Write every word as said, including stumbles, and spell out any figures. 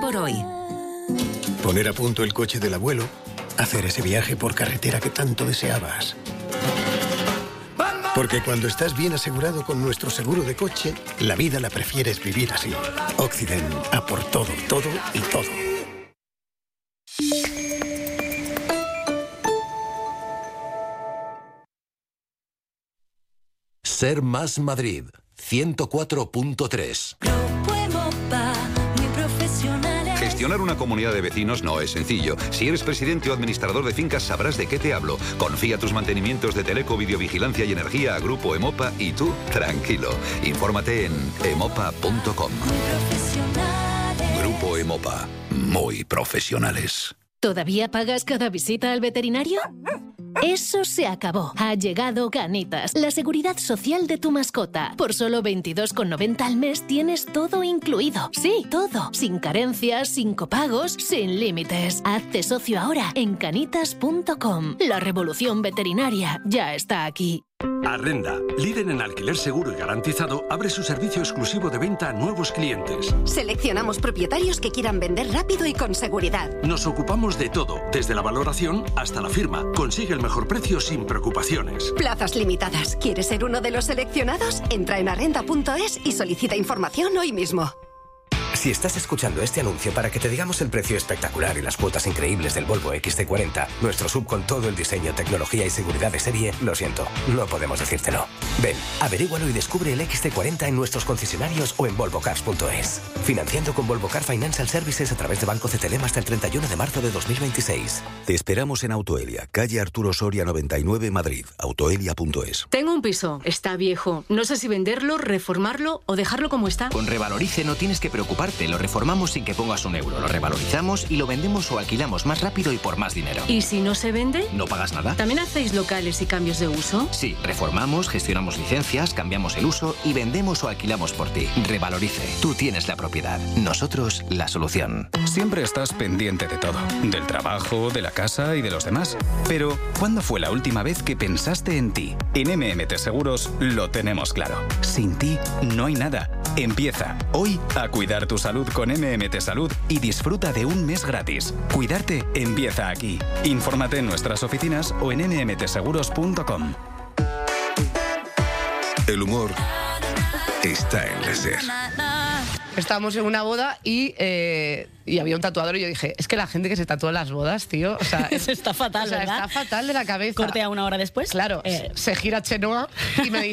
por hoy. Poner a punto el coche del abuelo, hacer ese viaje por carretera que tanto deseabas. Porque cuando estás bien asegurado con nuestro seguro de coche, la vida la prefieres vivir así. Occident, a por todo, todo y todo. Ser Más Madrid, ciento cuatro punto tres. Gestionar una comunidad de vecinos no es sencillo. Si eres presidente o administrador de fincas sabrás de qué te hablo. Confía tus mantenimientos de teleco, videovigilancia y energía a Grupo Emopa y tú, tranquilo. Infórmate en emopa punto com. Grupo Emopa, muy profesionales. ¿Todavía pagas cada visita al veterinario? Eso se acabó. Ha llegado Canitas, la seguridad social de tu mascota. Por solo veintidós con noventa al mes tienes todo incluido. Sí, todo. Sin carencias, sin copagos, sin límites. Hazte socio ahora en canitas punto com. La revolución veterinaria ya está aquí. Arrenda, líder en alquiler seguro y garantizado, abre su servicio exclusivo de venta a nuevos clientes. Seleccionamos propietarios que quieran vender rápido y con seguridad. Nos ocupamos de todo, desde la valoración hasta la firma. Consigue el mejor precio sin preocupaciones. Plazas limitadas. ¿Quieres ser uno de los seleccionados? Entra en arrenda punto es y solicita información hoy mismo. Si estás escuchando este anuncio para que te digamos el precio espectacular y las cuotas increíbles del Volvo equis ce cuarenta, nuestro sub con todo el diseño, tecnología y seguridad de serie, lo siento, no podemos decírtelo. Ven, averígualo y descubre el equis ce cuarenta en nuestros concesionarios o en volvo cars punto es. Financiando con Volvo Car Financial Services a través de Banco C T L M hasta el treinta y uno de marzo de dos mil veintiséis. Te esperamos en Autoelia, calle Arturo Soria noventa y nueve, Madrid. autoelia punto es. Tengo un piso, está viejo. No sé si venderlo, reformarlo o dejarlo como está. Con Revalorice no tienes que preocuparte. Lo reformamos sin que pongas un euro. Lo revalorizamos y lo vendemos o alquilamos más rápido y por más dinero. ¿Y si no se vende? No pagas nada. ¿También hacéis locales y cambios de uso? Sí, reformamos, gestionamos licencias, cambiamos el uso y vendemos o alquilamos por ti. Revalorice. Tú tienes la propiedad. Nosotros la solución. Siempre estás pendiente de todo. Del trabajo, de la casa y de los demás. Pero, ¿cuándo fue la última vez que pensaste en ti? En M M T Seguros lo tenemos claro. Sin ti no hay nada. Empieza hoy a cuidar tu salud con M M T Salud y disfruta de un mes gratis. Cuidarte empieza aquí. Infórmate en nuestras oficinas o en eme eme te seguros punto com. El humor está en la SER. Estábamos en una boda y, eh, y había un tatuador y yo dije, es que la gente que se tatúa en las bodas, tío, o sea, eso está fatal, o sea, ¿verdad? Está fatal de la cabeza. Cortea una hora después. Claro, eh. se gira Chenoa y me dice